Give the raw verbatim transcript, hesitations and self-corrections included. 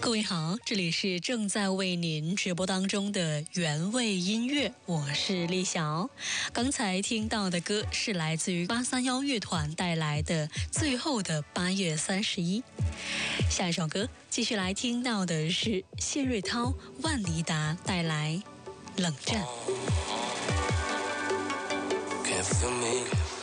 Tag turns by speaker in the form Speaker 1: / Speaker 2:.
Speaker 1: 各位好，这里是正在为您直播当中的原味音乐，我是丽晓。刚才听到的歌是来自于八三幺乐团带来的《最后的八月三十一》。下一首歌继续来听到的是谢瑞涛、万妮达带来《冷战》。
Speaker 2: Can't feel me